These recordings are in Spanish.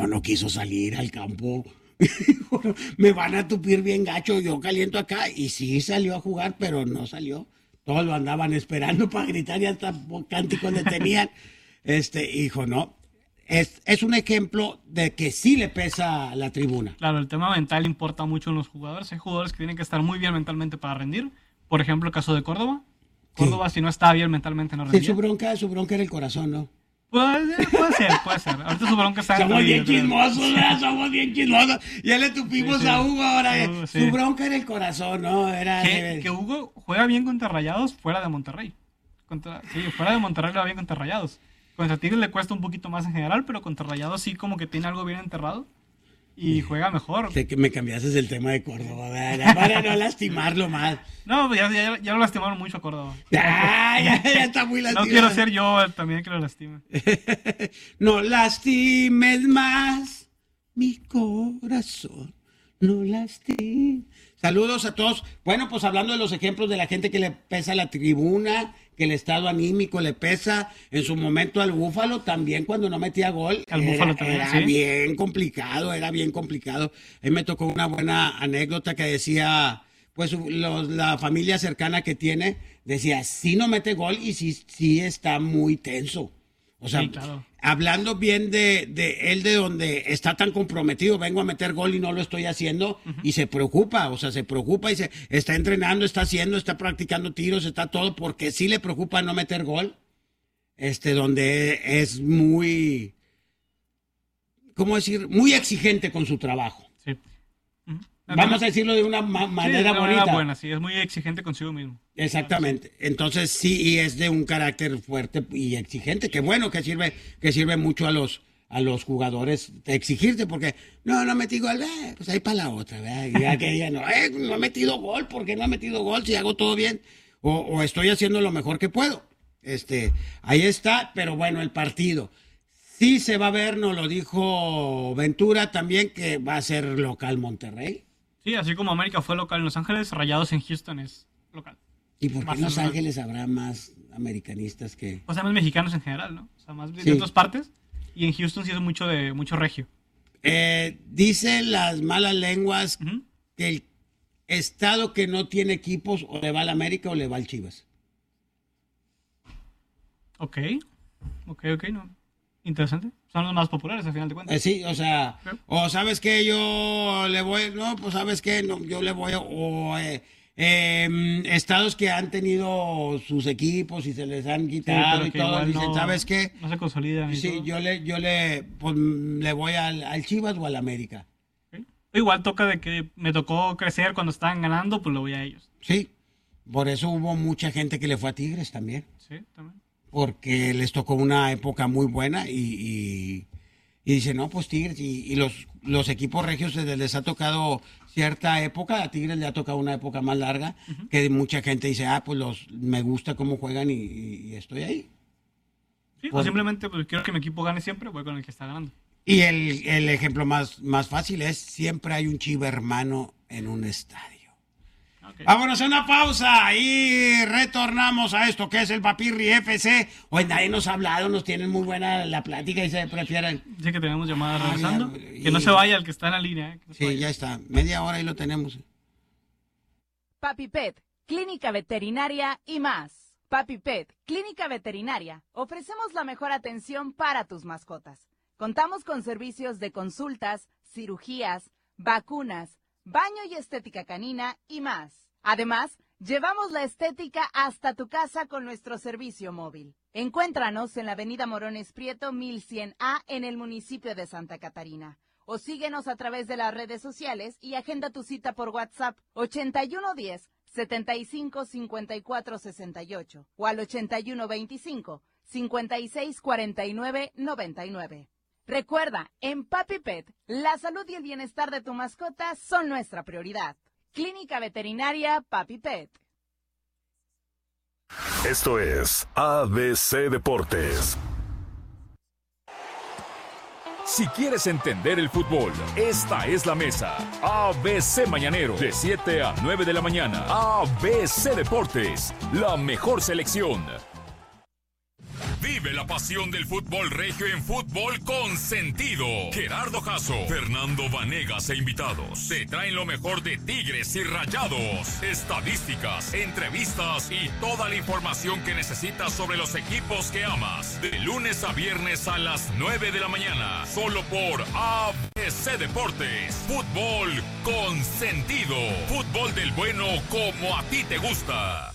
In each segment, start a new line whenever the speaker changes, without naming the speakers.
no quiso salir al campo. Dijo, me van a tupir bien gacho, yo caliento acá. Y sí salió a jugar, pero no salió. Todos lo andaban esperando para gritar y hasta cánticos le tenían. Hijo, no. Es un ejemplo de que sí le pesa la tribuna.
Claro, el tema mental importa mucho en los jugadores. Hay jugadores que tienen que estar muy bien mentalmente para rendir. Por ejemplo, el caso de Córdoba. Córdoba, si no está bien mentalmente, no rendía.
Sí, su bronca era el corazón, ¿no?
Puede ser. Ahorita su bronca está...
Somos bien chismosos, ¿verdad? Somos bien chismosos. Ya le tupimos a Hugo ahora.
Sí.
Su bronca era el corazón, ¿no? Era
que Hugo juega bien contra Rayados fuera de Monterrey. Fuera de Monterrey le va bien contra Rayados. Contra Tigres le cuesta un poquito más en general, pero contra Rayados sí como que tiene algo bien enterrado. Y juega mejor.
Sé que me cambiaste el tema de Córdoba, ¿verdad? Para no lastimarlo más.
No, ya lo lastimaron mucho a Córdoba.
Ya está muy lastimado.
No quiero ser yo también que lo lastime.
No lastimes más mi corazón. No lastimes. Saludos a todos. Bueno, pues hablando de los ejemplos de la gente que le pesa la tribuna, que el estado anímico le pesa, en su momento al Búfalo también cuando no metía gol. Era bien complicado. Ahí me tocó una buena anécdota que decía, pues la familia cercana que tiene, decía, sí no mete gol y sí está muy tenso. O sea, sí, claro. Hablando bien de él, de donde está tan comprometido, vengo a meter gol y no lo estoy haciendo, y se preocupa y se está entrenando, está practicando tiros, está todo, porque sí le preocupa no meter gol, donde es muy, ¿cómo decir? Muy exigente con su trabajo. Sí. Vamos a decirlo de una manera bonita.
Buena, sí, es muy exigente consigo mismo.
Exactamente. Entonces sí, y es de un carácter fuerte y exigente, que bueno, que sirve mucho a los jugadores de exigirte, porque no metí gol, pues ahí para la otra, ¿verdad? Y ya que digan, no he metido gol, ¿por qué no he metido gol? Si hago todo bien, o estoy haciendo lo mejor que puedo. Ahí está, pero bueno, el partido. Sí se va a ver, nos lo dijo Ventura también, que va a ser local Monterrey.
Sí, así como América fue local en Los Ángeles, Rayados en Houston es local.
¿Y por qué en Los Ángeles habrá más americanistas que...?
O sea, más mexicanos en general, ¿no? O sea, más de otras partes. Y en Houston sí es mucho regio.
Dicen las malas lenguas que el estado que no tiene equipos o le va al América o le va al Chivas.
Ok, no. Interesante. Son los más populares, al final de cuentas.
Sí, o sea, o sabes que yo le voy, no, pues sabes que no, yo le voy, o estados que han tenido sus equipos y se les han quitado y todo, dicen, ¿sabes qué?
No se consolidan.
Sí, yo le voy al Chivas o al América.
Okay. Igual toca de que me tocó crecer cuando estaban ganando, pues lo voy a ellos.
Sí, por eso hubo mucha gente que le fue a Tigres también.
Sí, también.
Porque les tocó una época muy buena y dicen, no, pues Tigres, y los equipos regios les ha tocado cierta época, a Tigres le ha tocado una época más larga, que mucha gente dice, pues me gusta cómo juegan y estoy ahí.
Sí, o simplemente pues, quiero que mi equipo gane siempre, voy con el que está ganando.
Y el ejemplo más fácil es, siempre hay un Chiva hermano en un estadio. Okay. Vámonos a una pausa y retornamos a esto que es el Papirri FC. Hoy nadie nos ha hablado, nos tienen muy buena la plática y se prefieren.
Dice que tenemos llamada regresando. Que no se vaya el que está en la línea.
Sí, ya está. Media hora y lo tenemos.
Papi Pet, clínica veterinaria y más. Papi Pet, clínica veterinaria. Ofrecemos la mejor atención para tus mascotas. Contamos con servicios de consultas, cirugías, vacunas, baño y estética canina y más. Además, llevamos la estética hasta tu casa con nuestro servicio móvil. Encuéntranos en la avenida Morones Prieto 1100A en el municipio de Santa Catarina. O síguenos a través de las redes sociales y agenda tu cita por WhatsApp 8110-755468 o al 8125-564999. Recuerda, en Papi Pet, la salud y el bienestar de tu mascota son nuestra prioridad. Clínica Veterinaria Papi Pet.
Esto es ABC Deportes. Si quieres entender el fútbol, esta es la mesa. ABC Mañanero, de 7 a 9 de la mañana. ABC Deportes, la mejor selección. Vive la pasión del fútbol regio en Fútbol con Sentido. Gerardo Jasso, Fernando Vanegas e invitados te traen lo mejor de Tigres y Rayados. Estadísticas, entrevistas y toda la información que necesitas sobre los equipos que amas. De lunes a viernes a las 9 de la mañana. Solo por ABC Deportes. Fútbol con Sentido. Fútbol del bueno como a ti te gusta.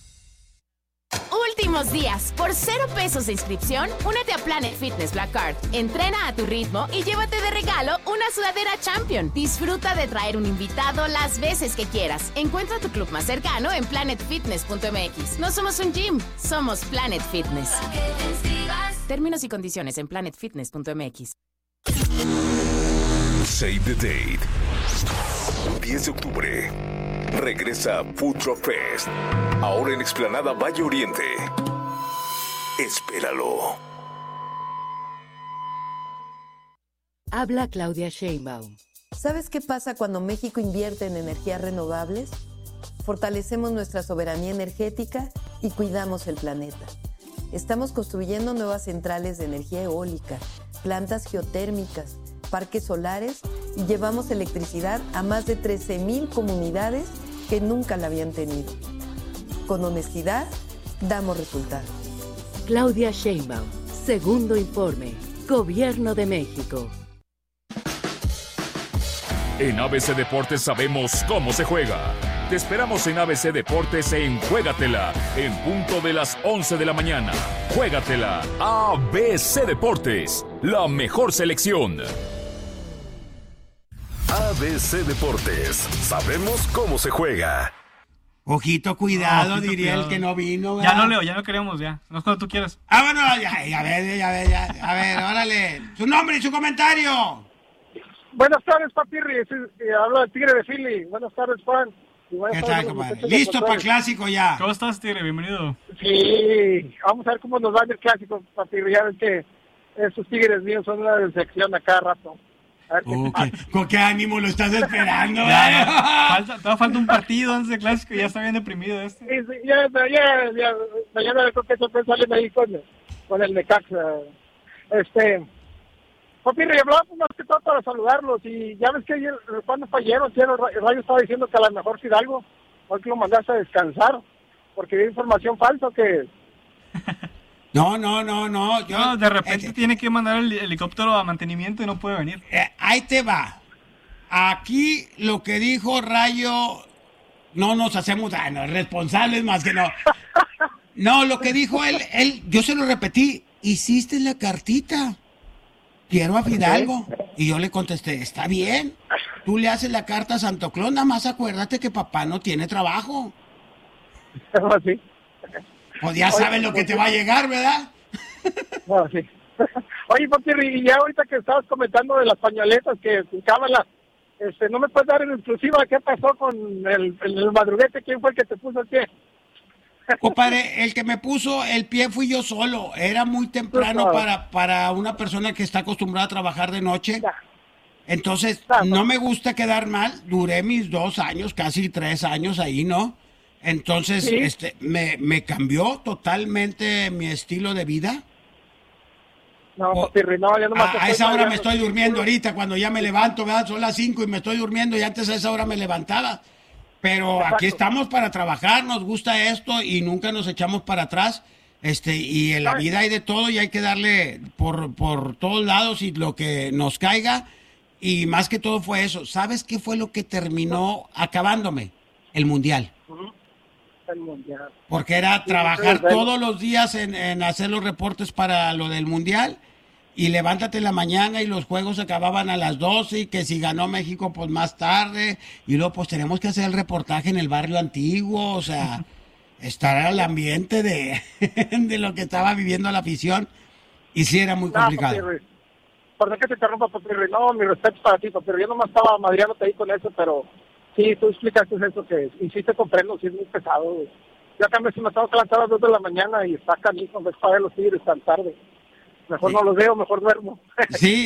Últimos días. Por 0 pesos de inscripción, únete a Planet Fitness Black Card. Entrena a tu ritmo y llévate de regalo una sudadera Champion. Disfruta de traer un invitado las veces que quieras. Encuentra tu club más cercano en planetfitness.mx. No somos un gym, somos Planet Fitness. Términos y condiciones en planetfitness.mx.
Save the date. 10 de octubre. Regresa Food Truck Fest. Ahora en Explanada Valle Oriente. Espéralo.
Habla Claudia Sheinbaum.
¿Sabes qué pasa cuando México invierte en energías renovables? Fortalecemos nuestra soberanía energética y cuidamos el planeta. Estamos construyendo nuevas centrales de energía eólica, plantas geotérmicas, parques solares y llevamos electricidad a más de 13,000 comunidades que nunca la habían tenido. Con honestidad, damos resultados.
Claudia Sheinbaum, segundo informe, Gobierno de México.
En ABC Deportes sabemos cómo se juega. Te esperamos en ABC Deportes en Juégatela, en punto de las 11 de la mañana. Juégatela, ABC Deportes, la mejor selección. ABC Deportes, sabemos cómo se juega.
Ojito, cuidado,
Ojito,
diría
cuidado.
el que no vino.
Ya
¿verdad?
no, Leo, ya no queremos, ya. No es cuando tú quieras.
Bueno, ya ver. A ver, órale. Su nombre y su comentario.
Buenas tardes, Papirri. Habla el Tigre de Philly. Buenas tardes, Juan. Y buenas
¿Qué
tardes
tal,
a los
compadre?
muchachos de
Listo para el
Control.
clásico ya.
¿Cómo estás, Tigre? Bienvenido.
Sí, vamos a ver cómo nos va en el clásico, Papirri. Ya ven que esos Tigres míos son una decepción a cada rato. A ver qué pasa.
¿Con qué ánimo lo estás esperando?
Todavía falta un partido antes del clásico y ya está bien deprimido este.
Sí, ya, mañana creo que sorpresa salen ahí con el Necaxa. Papirri, hablaba más que todo para saludarlos y ya ves que ayer, cuando fallaron, el Rayo estaba diciendo que a lo mejor Fidalgo, hoy que lo mandaste a descansar, porque había información falsa que...
No.
No, de repente tiene que mandar el helicóptero a mantenimiento y no puede venir.
Ahí te va. Aquí lo que dijo Rayo, no nos hacemos responsables más que no. No, lo que dijo él, yo se lo repetí, hiciste la cartita. Quiero a Fidalgo. Y yo le contesté, está bien. Tú le haces la carta a Santo Claus, nada más acuérdate que papá no tiene trabajo.
Sí.
Pues ya sabes lo que te va a llegar, ¿verdad?
Bueno, sí. Oye, Papirri, y ya ahorita que estabas comentando de las pañoletas que Cábala, ¿no me puedes dar en exclusiva qué pasó con el madruguete? ¿Quién fue el que te puso el pie?
Compadre, el que me puso el pie fui yo solo. Era muy temprano para una persona que está acostumbrada a trabajar de noche. Entonces, no me gusta quedar mal. Duré mis 2 años, casi 3 años ahí, ¿no? Entonces,
¿Sí?
me cambió totalmente mi estilo de vida.
No, Papirri, no, ya no
A esa hora me estoy durmiendo ahorita, cuando ya me levanto, ¿verdad? Son las 5 y me estoy durmiendo y antes a esa hora me levantaba. Pero
Exacto.
Aquí estamos para trabajar, nos gusta esto y nunca nos echamos para atrás. Y en la vida hay de todo y hay que darle por todos lados y lo que nos caiga. Y más que todo fue eso. ¿Sabes qué fue lo que terminó acabándome? El Mundial.
El Mundial.
Porque era trabajar todos los días en hacer los reportes para lo del Mundial y levántate en la mañana y los juegos acababan a las 12 y que si ganó México pues más tarde y luego pues tenemos que hacer el reportaje en el barrio antiguo, o sea, estar al ambiente de lo que estaba viviendo la afición y sí era muy complicado.
Papirri, perdón que te interrumpa, Papirri, no, mi respeto para ti, Papirri, yo nomás estaba madriándote ahí con eso, pero sí, tú explicaste eso que y sí te comprendo, sí es muy pesado. Yo acá me estaba calentando a las 2 de la mañana y está canijo, ves para ver los Tigres tan tarde. Mejor no los veo, mejor duermo.
Sí.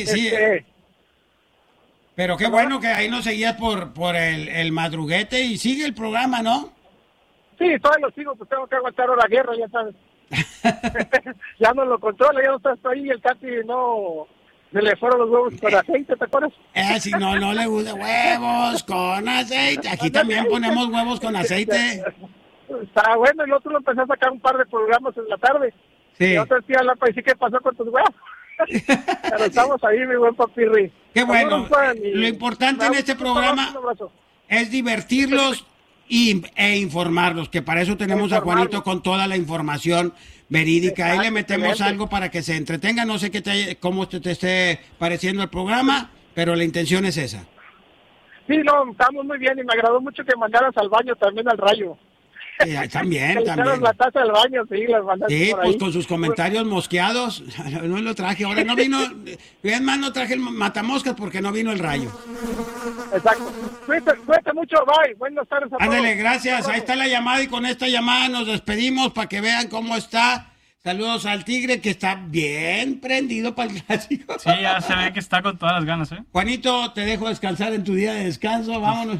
Pero qué bueno que ahí nos seguías por el madruguete y sigue el programa, ¿no?
Sí, todavía lo sigo, pues tengo que aguantar ahora la guerra, ya sabes. Ya no lo controla, ya no está ahí, el Katy no... Se le fueron los huevos con aceite, ¿te acuerdas?
Si no le gusta huevos con aceite. Aquí también ponemos huevos con aceite.
Está bueno, y el otro lo empecé a sacar un par de programas en la tarde.
Sí.
Y otro día la país, ¿qué pasó con tus huevos? Pero estamos ahí, mi buen papirri.
Qué bueno.
Juan,
Lo importante en este programa es divertirlos e informarlos, que para eso tenemos a Juanito con toda la información verídica. Ahí le metemos algo para que se entretenga. No sé cómo te esté pareciendo el programa, pero la intención es esa.
Sí, no, estamos muy bien y me agradó mucho que mandaras al baño también al Rayo.
También.
La taza del baño, sí, las mandaste
Sí,
por
pues
ahí.
con sus comentarios mosqueados. No lo traje. Ahora no vino. Es más, no traje el matamoscas porque no vino el Rayo.
Exacto. Cuídate mucho, bye. Buenas tardes a todos.
Ándale, gracias. Ahí está la llamada y con esta llamada nos despedimos para que vean cómo está. Saludos al Tigre que está bien prendido para el clásico.
Sí, ya se ve que está con todas las ganas, ¿eh?
Juanito, te dejo descansar en tu día de descanso. Vámonos.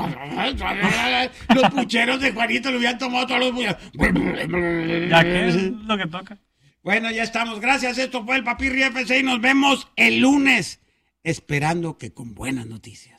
Los pucheros de Juanito lo habían tomado todos los pucheros.
Ya que es lo que toca.
Bueno, ya estamos. Gracias. Esto fue el Papirri FC y nos vemos el lunes. Esperando que con buenas noticias.